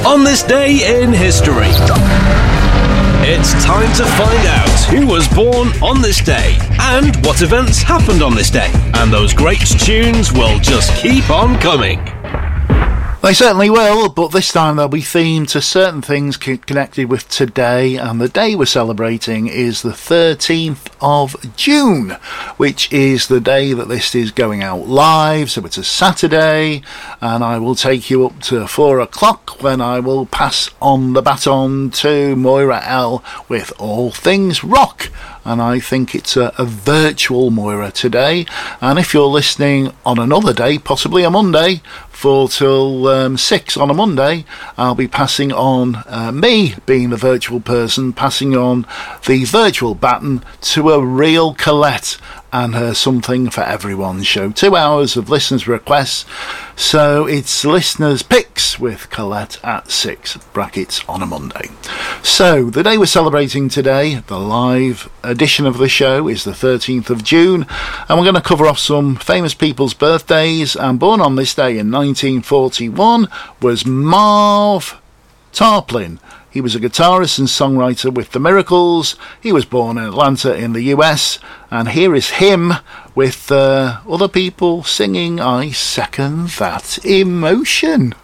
On this day in history, it's time to find out who was born on this day and what events happened on this day. And those great tunes will just keep on coming. They certainly will, but this time they'll be themed to certain things connected with today, and the day we're celebrating is the 13th of June, which is the day that this is going out live, so it's a Saturday, and I will take you up to 4 o'clock when I will pass on the baton to Moira L with All Things Rock. And I think it's a virtual Moira today. And if you're listening on another day, possibly a Monday, 4 till 6 on a Monday, I'll be passing on, me being the virtual person, passing on the virtual baton to a real Colette and her Something for Everyone show. 2 hours of listeners' requests. So it's listeners' picks with Colette at 6 brackets on a Monday. So the day we're celebrating today, the live edition of the show, is the 13th of June, and we're going to cover off some famous people's birthdays. And born on this day in 1941 was Marv Tarplin. He was a guitarist and songwriter with The Miracles. He was born in Atlanta in the US, and here is him with other people singing I Second That Emotion.